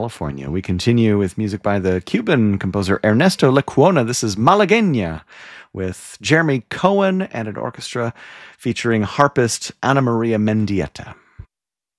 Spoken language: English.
California. We continue with music by the Cuban composer Ernesto Lecuona. This is Malagueña with Jeremy Cohen and an orchestra featuring harpist Ana Maria Mendieta.